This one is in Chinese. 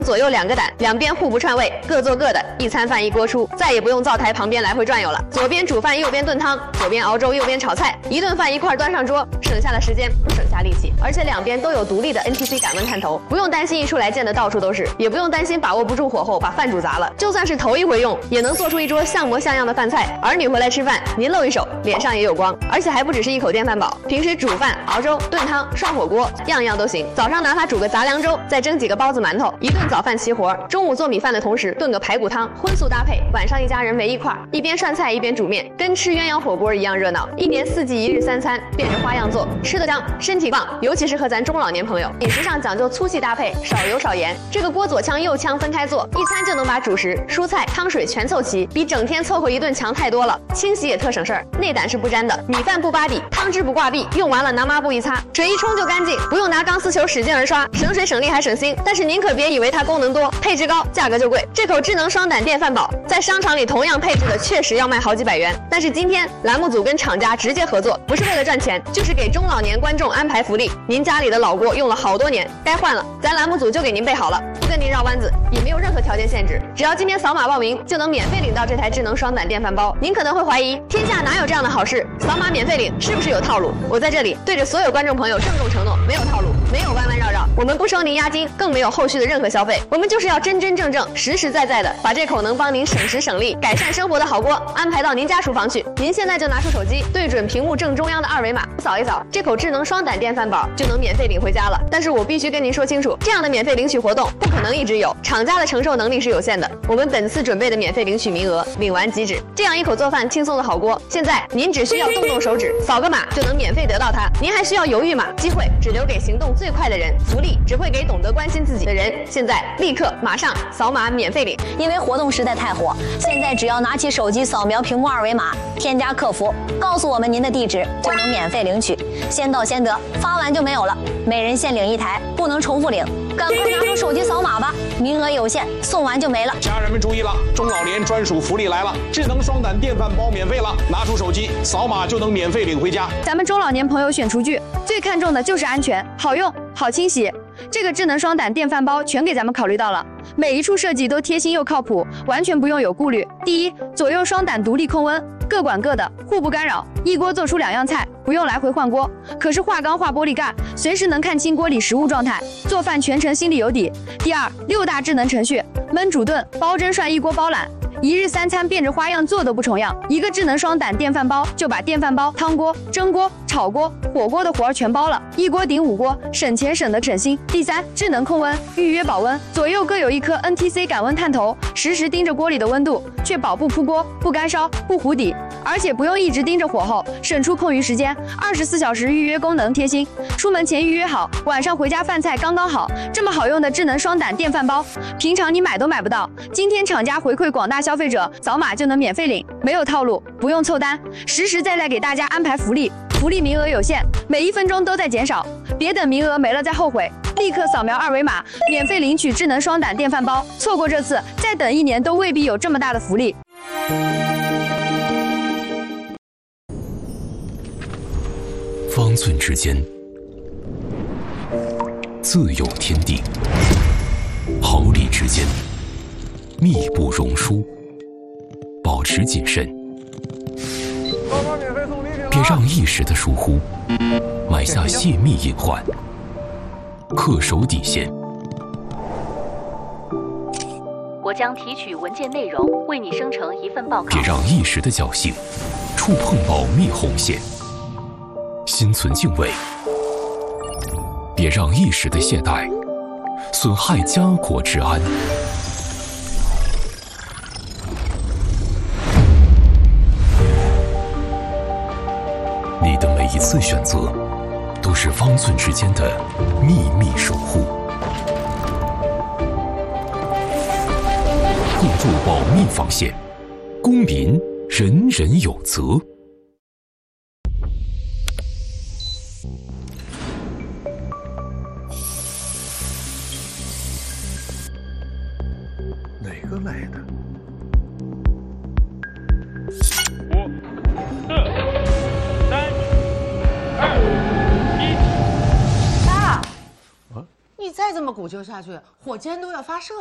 左右2个胆，两边互不串味，各做各的，一餐饭一锅出，再也不用灶台旁边来回转悠了。左边煮饭，右边炖汤，左边熬粥，右边炒菜，一顿饭一块端上桌，省下了时间，省下力气，而且两边都有独立的 NTC 感温探头，不用担心一出来溅得到处都是，也不用担心把握不住火候把饭煮砸了。就算是头一回用，也能做出一桌像模像样的饭菜。儿女回来吃饭，您露一手，脸上也有光，而且还不只是一口电饭煲，平时煮饭、熬粥、炖汤、涮火锅，样样都行。早上拿它煮个杂粮粥，再蒸几个包子馒头，一顿早饭齐活。中午做米饭的同时炖个排骨汤，荤素搭配，晚上一家人围一块，一边涮菜一边煮面，跟吃鸳鸯火锅一样热闹。一年4季1日3餐，变着花样做，吃得香，身体棒，尤其适合咱中老年朋友。饮食上讲究粗细搭配，少油少盐。这个锅左腔右腔分开做，一餐就能把主食、蔬菜、汤水全凑齐，比整天凑合一顿强太多了。清洗也特省事儿，内胆是不沾的，米饭不扒底，汤汁不挂壁，用完了拿抹布一擦，水一冲就干净，不用拿钢丝球使劲儿刷，省水省力还省心。但是您可别以为它功能多，配置高，价格就贵。这口智能双胆电饭煲在商场里同样配置的确实要卖好几百元，但是今天栏目组跟厂家直接合作，不是为了赚钱，就是给中老年观众安排福利。您家里的老锅用了好多年，该换了，咱栏目组就给您备好了，不跟您绕弯子，也没有任何条件限制，只要今天扫码报名就能免费领到这台智能双胆电饭煲。您可能会怀疑，天下哪有这样的好事？扫码免费领是不是有套路？我在这里对着所有观众朋友郑重承诺，没有套路，没有弯弯绕绕，我们不收您押金，更没有后续的任何消费，我们就是要真真正正、实实在在的把这口能帮您省时省力、改善生活的好锅安排到您家厨房去。您现在就拿出手机，对准屏幕正中央的2维码，扫一扫，这口智能双胆电饭煲就能免费领回家了。但是我必须跟您说清楚，这样的免费领取活动不可能一直有，厂家的承受能力是有限的。我们本次准备的免费领取名额，领完即止。这样一口做饭轻松的好锅，现在您只需要动动手指，扫个码就能免费得到它。您还需要犹豫吗？机会只留给行动最快的人，福利只会给懂得关心自己的人。现在立刻马上扫码免费领。 因为活动实在太火，现在只要拿起手机扫描屏幕2维码，添加客服，告诉我们您的地址，就能免费领取，先到先得，发完就没有了，每人限领1台，不能重复领。赶快拿出手机扫码吧，名额有限，送完就没了。 家人们注意了，中老年专属福利来了，智能双胆电饭煲免费了，拿出手机扫码就能免费领回家。 咱们中老年朋友选厨具最看重的就是安全、好用、好清洗。这个智能双胆电饭煲全给咱们考虑到了，每一处设计都贴心又靠谱，完全不用有顾虑。第一，左右双胆独立控温，各管各的，互不干扰，一锅做出2样菜，不用来回换锅。可是化钢化玻璃盖，随时能看清锅里食物状态，做饭全程心里有底。第二，6大智能程序，焖煮炖、煲蒸涮一锅包揽。1日3餐变着花样做都不重样，一个智能双胆电饭煲就把电饭煲、汤锅、蒸锅、炒锅、火锅的活儿全包了，一锅顶5锅，省钱省得省心。第三，智能控温，预约保温，左右各有一颗 NTC 感温探头，实时盯着锅里的温度，确保不扑锅、不干烧、不糊底，而且不用一直盯着火候，省出空余时间。24小时预约功能贴心，出门前预约好，晚上回家饭菜刚刚好。这么好用的智能双胆电饭煲，平常你买都买不到。今天厂家回馈广大消费者，扫码就能免费领，没有套路，不用凑单，实实在在给大家安排福利。福利名额有限，每1分钟都在减少，别等名额没了再后悔。立刻扫描2维码，免费领取智能双胆电饭煲。错过这次，再等1年都未必有这么大的福利。 方寸之间，自有天地；毫厘之间，密不容疏。保持谨慎，别让一时的疏忽埋下泄密隐患，恪守底线。 我将提取文件内容，为你生成一份报告。 别让一时的侥幸触碰保密红线，心存敬畏。别让一时的懈怠损害家国之安。你的每一次选择，都是方寸之间的秘密守护。步入保密防线，公民人人有责。 哪个来的 ？5、4、3、2、1。 爸，你在再这么鼓秋下去，火箭都要发射